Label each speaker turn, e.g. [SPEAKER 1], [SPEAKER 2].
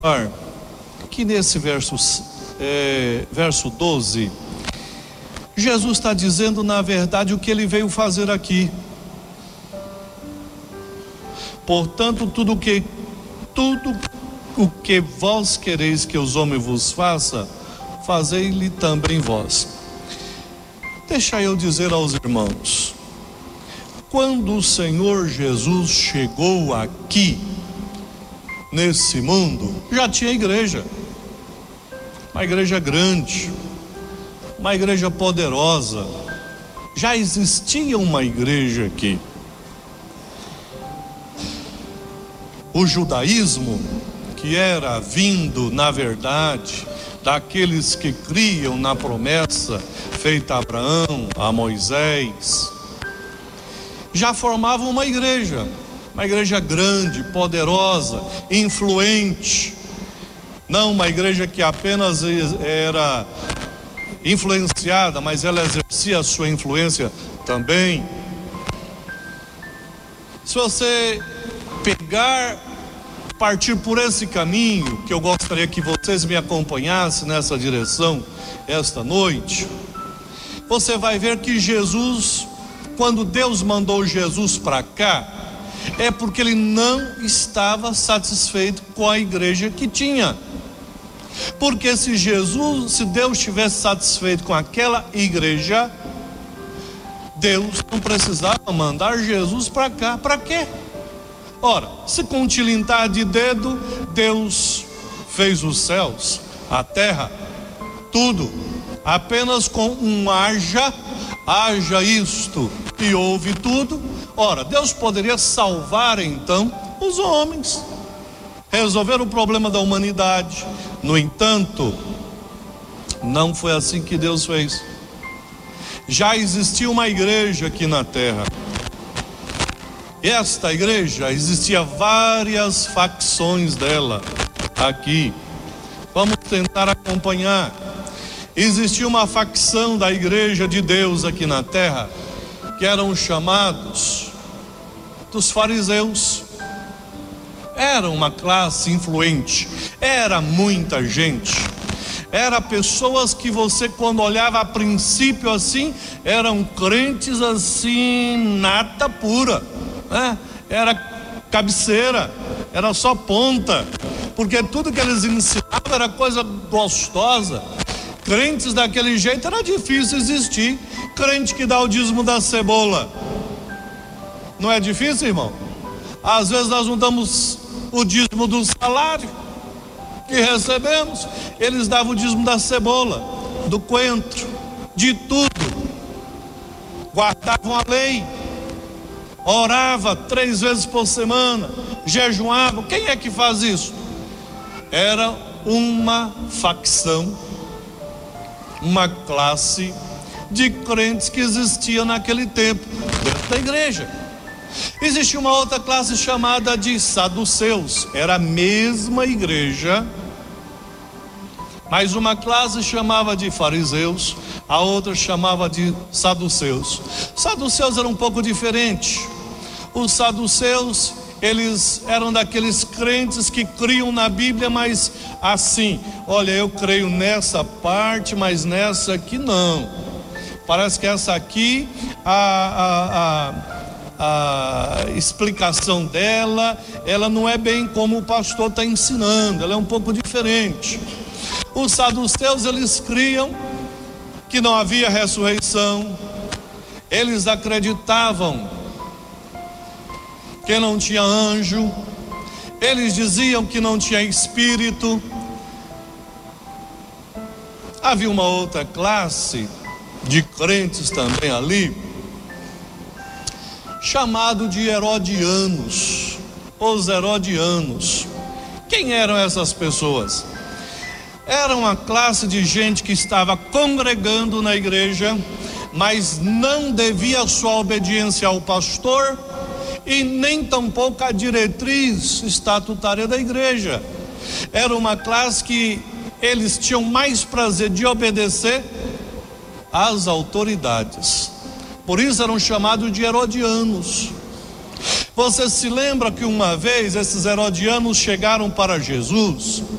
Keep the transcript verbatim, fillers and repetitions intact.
[SPEAKER 1] que nesse verso, é, verso doze, Jesus está dizendo na verdade o que ele veio fazer aqui. Portanto, tudo que tudo o que vós quereis que os homens vos façam, fazei-lhe também vós. Deixa eu dizer aos irmãos, quando o Senhor Jesus chegou aqui nesse mundo, já tinha igreja, uma igreja grande, uma igreja poderosa, já existia uma igreja aqui. O judaísmo, que era vindo, na verdade, daqueles que criam na promessa feita a Abraão, a Moisés, já formava uma igreja, uma igreja grande, poderosa, influente, não uma igreja que apenas era influenciada, mas ela exercia a sua influência também. Se você pegar, partir por esse caminho, que eu gostaria que vocês me acompanhassem nessa direção esta noite, você vai ver que Jesus, quando Deus mandou Jesus para cá, é porque ele não estava satisfeito com a igreja que tinha. Porque se Jesus, se Deus estivesse satisfeito com aquela igreja, Deus não precisava mandar Jesus para cá. Para quê? Ora, se com um tilintar de dedo, Deus fez os céus, a terra, tudo, apenas com um haja, haja isto, e houve tudo. Ora, Deus poderia salvar então os homens, resolver o problema da humanidade. No entanto, não foi assim que Deus fez. Já existia uma igreja aqui na terra. Esta igreja, existia várias facções dela aqui. Vamos tentar acompanhar. Existia uma facção da igreja de Deus aqui na terra, que eram chamados dos fariseus. Era uma classe influente, era muita gente, era pessoas que você, quando olhava a princípio assim, eram crentes assim, nata pura, né? Era cabeceira, era só ponta, porque tudo que eles ensinavam era coisa gostosa. Crentes daquele jeito era difícil existir. Crente que dá o dízimo da cebola, não é difícil, irmão? Às vezes nós não damos o dízimo do salário que recebemos, eles davam o dízimo da cebola, do coentro, de tudo. Guardavam a lei, orava três vezes por semana, jejuavam. Quem é que faz isso? Era uma facção, uma classe de crentes que existia naquele tempo dentro da igreja. Existia uma outra classe chamada de saduceus, era a mesma igreja, mas uma classe chamava de fariseus, a outra chamava de saduceus. Saduceus era um pouco diferente. Os saduceus, eles eram daqueles crentes que criam na Bíblia, mas assim, olha, eu creio nessa parte, mas nessa aqui não. Parece que essa aqui, a, a, a, a explicação dela, ela não é bem como o pastor está ensinando, ela é um pouco diferente. Os saduceus, eles criam que não havia ressurreição, eles acreditavam que não tinha anjo, eles diziam que não tinha espírito. Havia uma outra classe de crentes também ali, chamado de herodianos, os herodianos. Quem eram essas pessoas? Era uma classe de gente que estava congregando na igreja, mas não devia sua obediência ao pastor e nem tampouco a diretriz estatutária da igreja. Era uma classe que eles tinham mais prazer de obedecer às autoridades. Por isso eram chamados de herodianos. Você se lembra que uma vez esses herodianos chegaram para Jesus